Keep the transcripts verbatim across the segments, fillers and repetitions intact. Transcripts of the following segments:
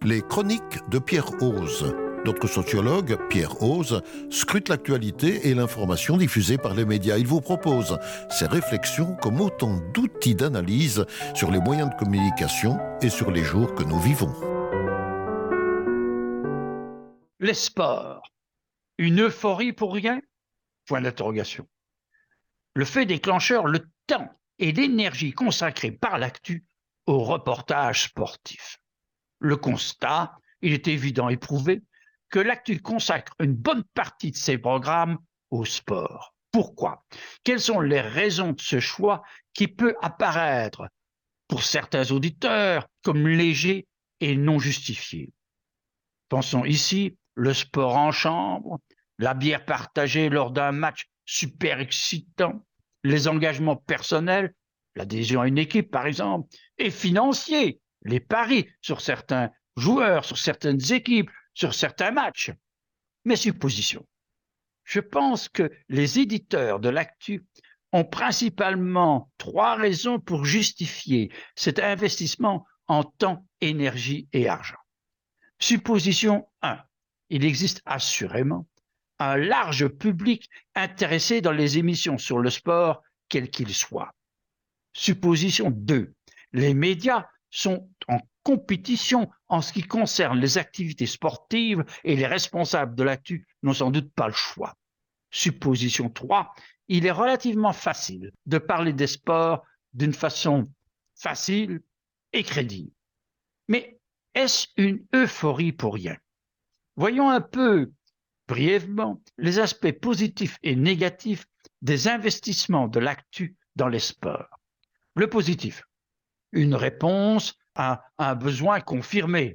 Les chroniques de Pierre Hoze. Notre sociologue, Pierre Hoze, scrute l'actualité et l'information diffusée par les médias. Il vous propose ses réflexions comme autant d'outils d'analyse sur les moyens de communication et sur les jours que nous vivons. Les sports. Une euphorie pour rien ? Point d'interrogation. Le fait déclencheur, le temps et l'énergie consacrés par l'actu au reportage sportif. Le constat, il est évident et prouvé, que l'actu consacre une bonne partie de ses programmes au sport. Pourquoi ? Quelles sont les raisons de ce choix qui peut apparaître pour certains auditeurs comme léger et non justifié ? Pensons ici le sport en chambre, la bière partagée lors d'un match super excitant, les engagements personnels, l'adhésion à une équipe par exemple, et financiers, les paris sur certains joueurs, sur certaines équipes, sur certains matchs. Mes suppositions. Je pense que les éditeurs de l'actu ont principalement trois raisons pour justifier cet investissement en temps, énergie et argent. Supposition un. Il existe assurément un large public intéressé dans les émissions sur le sport, quel qu'il soit. Supposition deux. Les médias sont en compétition en ce qui concerne les activités sportives et les responsables de l'actu n'ont sans doute pas le choix. Supposition trois. Il est relativement facile de parler des sports d'une façon facile et crédible. Mais est-ce une euphorie pour rien ? Voyons un peu brièvement les aspects positifs et négatifs des investissements de l'actu dans les sports. Le positif, une réponse à un besoin confirmé,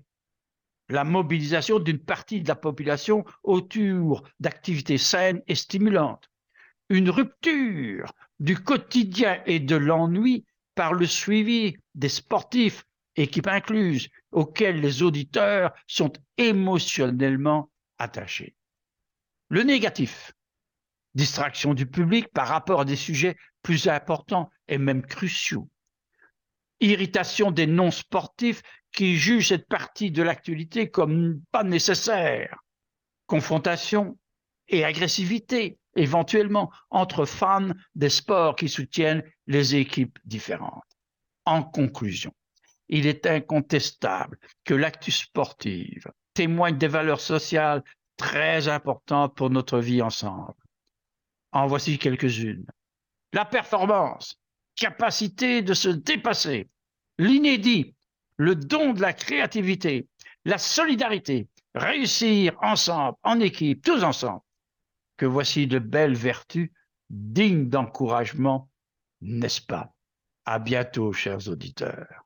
la mobilisation d'une partie de la population autour d'activités saines et stimulantes, une rupture du quotidien et de l'ennui par le suivi des sportifs, équipes incluses, auxquels les auditeurs sont émotionnellement attachés. Le négatif, distraction du public par rapport à des sujets plus importants et même cruciaux. Irritation des non-sportifs qui jugent cette partie de l'actualité comme pas nécessaire. Confrontation et agressivité, éventuellement, entre fans des sports qui soutiennent les équipes différentes. En conclusion, il est incontestable que l'actu sportive témoigne des valeurs sociales très importantes pour notre vie ensemble. En voici quelques-unes. La performance, capacité de se dépasser, l'inédit, le don de la créativité, la solidarité, réussir ensemble, en équipe, tous ensemble. Que voici de belles vertus dignes d'encouragement, n'est-ce pas ? À bientôt, chers auditeurs.